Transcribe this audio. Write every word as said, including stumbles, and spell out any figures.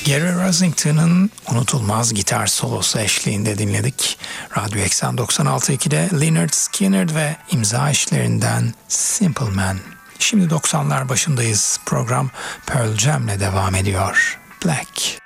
Gary Rossington'ın unutulmaz gitar solosu eşliğinde dinledik. Radyo Eksen doksan altı nokta iki'de Lynyrd Skynyrd ve imza işlerinden Simple Man. Şimdi doksanlar başındayız. Program Pearl Jam'le devam ediyor. Black.